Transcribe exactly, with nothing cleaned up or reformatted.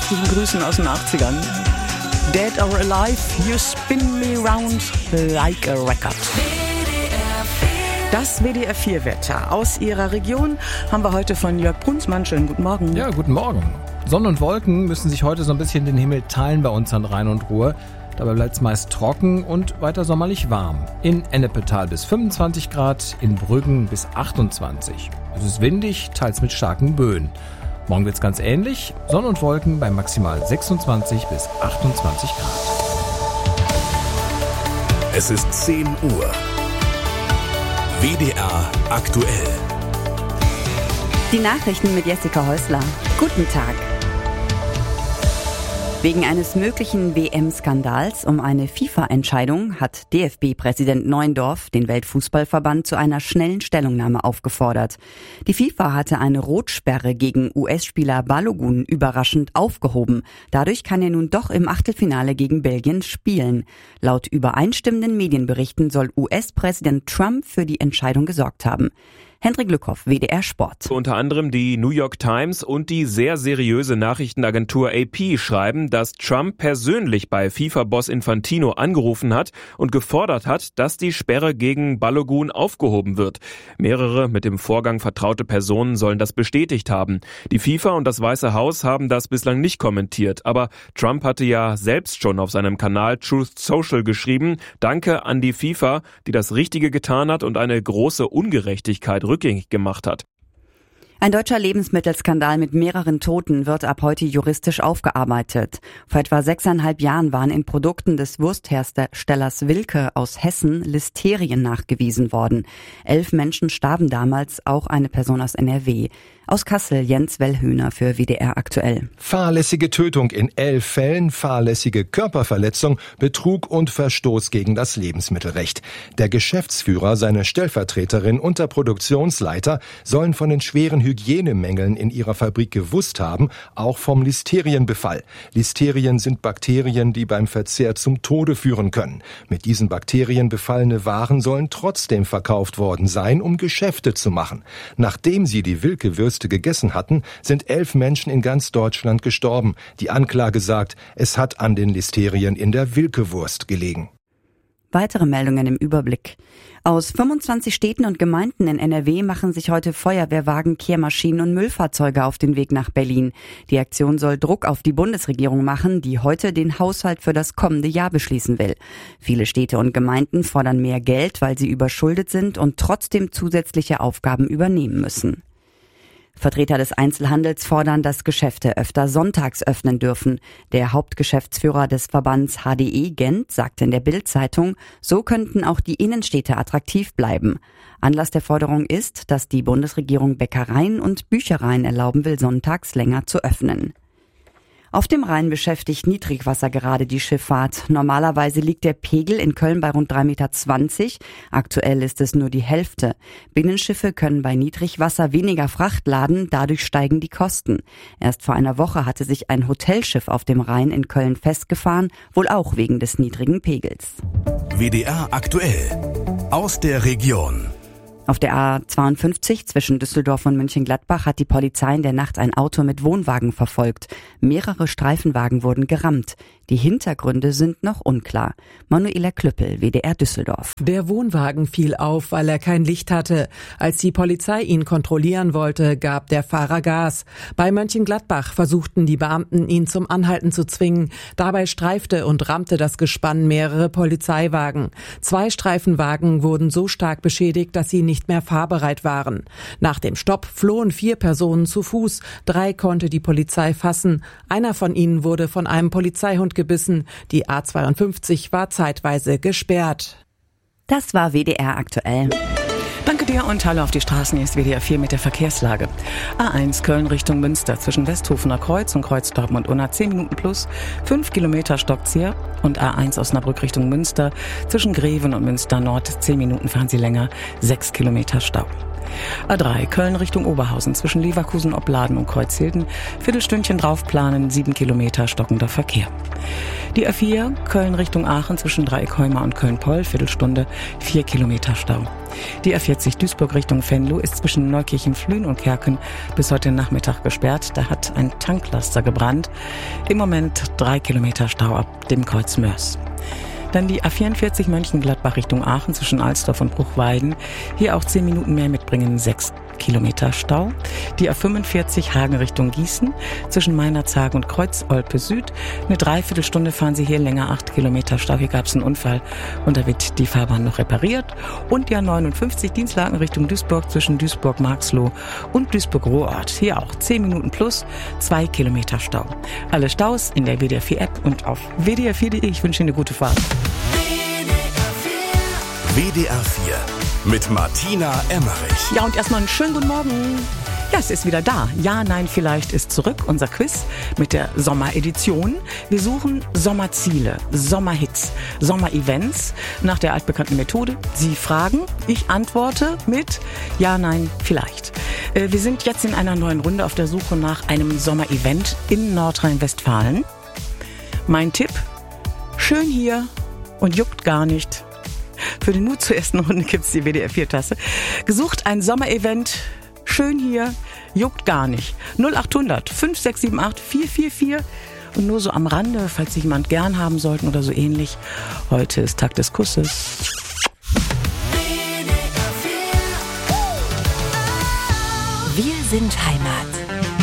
herzlichen Grüßen aus den achtzigern. Dead or Alive, You Spin Me Round Like a Record. Das W D R vier Wetter aus Ihrer Region haben wir heute von Jörg Brunsmann. Schönen guten Morgen. Ja, guten Morgen. Sonne und Wolken müssen sich heute so ein bisschen den Himmel teilen bei uns an Rhein und Ruhr. Dabei bleibt es meist trocken und weiter sommerlich warm. In Ennepetal bis fünfundzwanzig Grad, in Brüggen bis achtundzwanzig. Es ist windig, teils mit starken Böen. Morgen wird es ganz ähnlich. Sonne und Wolken bei maximal sechsundzwanzig bis achtundzwanzig Grad. Es ist zehn Uhr. W D R aktuell. Die Nachrichten mit Jessica Häusler. Guten Tag. Wegen eines möglichen W M-Skandals um eine FIFA-Entscheidung hat D F B-Präsident Neuendorf den Weltfußballverband zu einer schnellen Stellungnahme aufgefordert. Die FIFA hatte eine Rotsperre gegen U S-Spieler Balogun überraschend aufgehoben. Dadurch kann er nun doch im Achtelfinale gegen Belgien spielen. Laut übereinstimmenden Medienberichten soll U S-Präsident Trump für die Entscheidung gesorgt haben. Hendrik Lückhoff, W D R Sport. Unter anderem die New York Times und die sehr seriöse Nachrichtenagentur A P schreiben, dass Trump persönlich bei FIFA-Boss Infantino angerufen hat und gefordert hat, dass die Sperre gegen Balogun aufgehoben wird. Mehrere mit dem Vorgang vertraute Personen sollen das bestätigt haben. Die FIFA und das Weiße Haus haben das bislang nicht kommentiert, aber Trump hatte ja selbst schon auf seinem Kanal Truth Social geschrieben, Danke an die FIFA, die das Richtige getan hat und eine große Ungerechtigkeit rückgängig gemacht hat. Ein deutscher Lebensmittelskandal mit mehreren Toten wird ab heute juristisch aufgearbeitet. Vor etwa sechseinhalb Jahren waren in Produkten des Wurstherstellers Wilke aus Hessen Listerien nachgewiesen worden. Elf Menschen starben damals, auch eine Person aus N R W. Aus Kassel, Jens Wellhöhner für W D R aktuell. Fahrlässige Tötung in elf Fällen, fahrlässige Körperverletzung, Betrug und Verstoß gegen das Lebensmittelrecht. Der Geschäftsführer, seine Stellvertreterin und der Produktionsleiter sollen von den schweren Hygienemängeln in ihrer Fabrik gewusst haben, auch vom Listerienbefall. Listerien sind Bakterien, die beim Verzehr zum Tode führen können. Mit diesen Bakterien befallene Waren sollen trotzdem verkauft worden sein, um Geschäfte zu machen. Nachdem sie die Wilke-Würste gegessen hatten, sind elf Menschen in ganz Deutschland gestorben. Die Anklage sagt, es hat an den Listerien in der Wilke-Wurst gelegen. Weitere Meldungen im Überblick. Aus fünfundzwanzig Städten und Gemeinden in N R W machen sich heute Feuerwehrwagen, Kehrmaschinen und Müllfahrzeuge auf den Weg nach Berlin. Die Aktion soll Druck auf die Bundesregierung machen, die heute den Haushalt für das kommende Jahr beschließen will. Viele Städte und Gemeinden fordern mehr Geld, weil sie überschuldet sind und trotzdem zusätzliche Aufgaben übernehmen müssen. Vertreter des Einzelhandels fordern, dass Geschäfte öfter sonntags öffnen dürfen. Der Hauptgeschäftsführer des Verbands H D E Gent sagte in der Bild-Zeitung, so könnten auch die Innenstädte attraktiv bleiben. Anlass der Forderung ist, dass die Bundesregierung Bäckereien und Büchereien erlauben will, sonntags länger zu öffnen. Auf dem Rhein beschäftigt Niedrigwasser gerade die Schifffahrt. Normalerweise liegt der Pegel in Köln bei rund drei Komma zwanzig Meter. Aktuell ist es nur die Hälfte. Binnenschiffe können bei Niedrigwasser weniger Fracht laden, dadurch steigen die Kosten. Erst vor einer Woche hatte sich ein Hotelschiff auf dem Rhein in Köln festgefahren, wohl auch wegen des niedrigen Pegels. W D R aktuell. Aus der Region. Auf der A zweiundfünfzig zwischen Düsseldorf und Mönchengladbach hat die Polizei in der Nacht ein Auto mit Wohnwagen verfolgt. Mehrere Streifenwagen wurden gerammt. Die Hintergründe sind noch unklar. Manuela Klüppel, W D R Düsseldorf. Der Wohnwagen fiel auf, weil er kein Licht hatte. Als die Polizei ihn kontrollieren wollte, gab der Fahrer Gas. Bei Mönchengladbach versuchten die Beamten, ihn zum Anhalten zu zwingen. Dabei streifte und rammte das Gespann mehrere Polizeiwagen. Zwei Streifenwagen wurden so stark beschädigt, dass sie nicht mehr fahrbereit waren. Nach dem Stopp flohen vier Personen zu Fuß. Drei konnte die Polizei fassen. Einer von ihnen wurde von einem Polizeihund gebissen. Die A zweiundfünfzig war zeitweise gesperrt. Das war W D R aktuell. Danke dir und hallo auf die Straßen. Hier ist W D R vier mit der Verkehrslage. A eins Köln Richtung Münster zwischen Westhofener Kreuz und Kreuz Dortmund-Unna zehn Minuten plus, fünf Kilometer stockt's hier. Und A eins Osnabrück Richtung Münster zwischen Greven und Münster Nord zehn Minuten fahren Sie länger, sechs Kilometer Stau. A drei Köln Richtung Oberhausen zwischen Leverkusen, Opladen und Kreuzhilden. Viertelstündchen draufplanen, sieben Kilometer stockender Verkehr. Die A vier Köln Richtung Aachen zwischen Dreieckheuma und Köln-Poll. Viertelstunde, vier Kilometer Stau. Die A vierzig Duisburg Richtung Venlo ist zwischen Neukirchen, Flühen und Kerken bis heute Nachmittag gesperrt. Da hat ein Tanklaster gebrannt. Im Moment drei Kilometer Stau ab dem Kreuz Mörs. Dann die A vierundvierzig Mönchengladbach Richtung Aachen zwischen Alsdorf und Bruchweiden. Hier auch zehn Minuten mehr mitbringen, sechs Kilometer Stau. Die A fünfundvierzig Hagen Richtung Gießen zwischen Meinerzhagen und Kreuz-Olpe Süd. Eine Dreiviertelstunde fahren Sie hier länger, acht Kilometer Stau. Hier gab es einen Unfall und da wird die Fahrbahn noch repariert. Und die A neunundfünfzig Dienstlaken Richtung Duisburg zwischen Duisburg-Marxloh und Duisburg-Ruhrort. Hier auch zehn Minuten plus, zwei Kilometer Stau. Alle Staus in der W D R vier App und auf w d r vier punkt de. Ich wünsche Ihnen eine gute Fahrt. W D R vier mit Martina Emmerich. Ja, und erstmal einen schönen guten Morgen. Ja, es ist wieder da. Ja, nein, vielleicht ist zurück unser Quiz mit der Sommeredition. Wir suchen Sommerziele, Sommerhits, Sommerevents nach der altbekannten Methode. Sie fragen, ich antworte mit Ja, nein, vielleicht. Wir sind jetzt in einer neuen Runde auf der Suche nach einem Sommerevent in Nordrhein-Westfalen. Mein Tipp, schön hier und juckt gar nicht. Für den Mut zur ersten Runde gibt's die W D R vier Tasse. Gesucht ein Sommerevent, schön hier, juckt gar nicht. null acht hundert fünf sechs sieben acht vier vier vier. Und nur so am Rande, falls Sie jemand gern haben sollten oder so ähnlich. Heute ist Tag des Kusses. Wir sind Heimat.